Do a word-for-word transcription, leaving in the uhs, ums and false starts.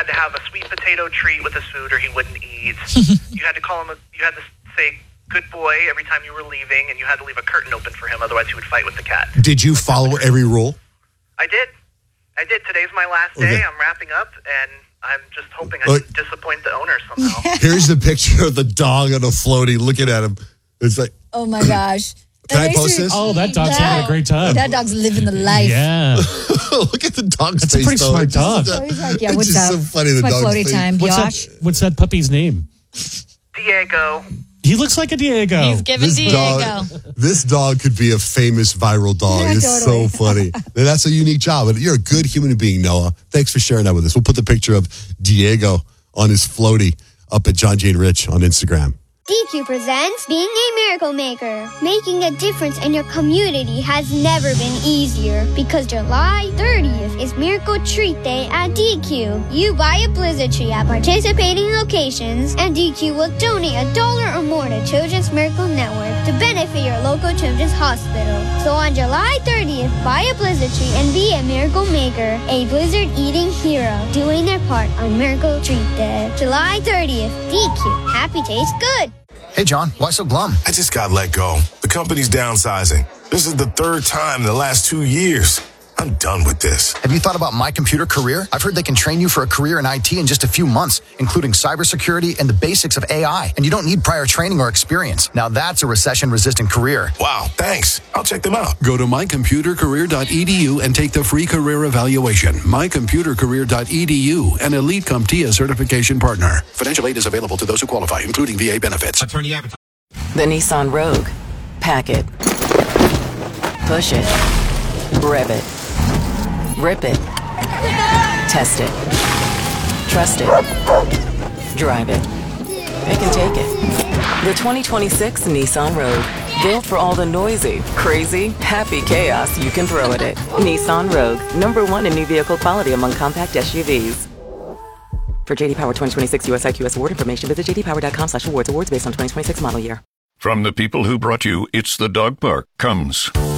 had to have a sweet potato treat with his food or he wouldn't eat. You had to call him, a, you had to say, good boy, every time you were leaving, and you had to leave a curtain open for him, otherwise he would fight with the cat. Did you follow every rule? I did. I did. Today's my last day. Okay. I'm wrapping up, and I'm just hoping I can disappoint the owner somehow. Here's the picture of the dog on a floaty looking at him. It's like, oh my gosh. Can That I makes post me- this? Oh, that dog's That- having a great time. That dog's living the life. Yeah. look at the dog's That's a face. pretty though. smart It's just- dog. So he's like, yeah, it's what's just up? so funny, It's the my dog's floaty face. time, What's Josh. that, what's that puppy's name? Diego. He looks like a Diego. He's giving This Diego. dog, this dog could be a famous viral dog. Yeah, it's totally. so funny. And that's a unique job. And you're a good human being, Noah. Thanks for sharing that with us. We'll put the picture of Diego on his floaty up at John Jane Rich on Instagram. D Q presents Being a Miracle Maker. Making a difference in your community has never been easier because July thirtieth is Miracle Treat Day at D Q. You buy a Blizzard tree at participating locations and D Q will donate a dollar or more to Children's Miracle Network to benefit your local children's hospital. So on July thirtieth, buy a Blizzard tree and be a Miracle Maker, a Blizzard eating hero, doing their part on Miracle Treat Day. July thirtieth, D Q. Happy tastes good. Hey, John, why so glum? I just got let go. The company's downsizing. This is the third time in the last two years. I'm done with this. Have you thought about My Computer Career? I've heard they can train you for a career in I T in just a few months, including cybersecurity and the basics of A I. And you don't need prior training or experience. Now that's a recession-resistant career. Wow, thanks. I'll check them out. Go to my computer career dot e d u and take the free career evaluation. my computer career dot e d u, an Elite CompTIA certification partner. Financial aid is available to those who qualify, including V A benefits. The Nissan Rogue. Pack it. Push it. Rev it. Rip it. Test it. Trust it. Drive it. It can take it. The twenty twenty-six Nissan Rogue. Built for all the noisy, crazy, happy chaos you can throw at it. Nissan Rogue. Number one in new vehicle quality among compact S U Vs. For J D Power twenty twenty-six U S I Q S award information, visit j d power dot com slash awards. Awards based on twenty twenty-six model year. From the people who brought you It's the Dog Park comes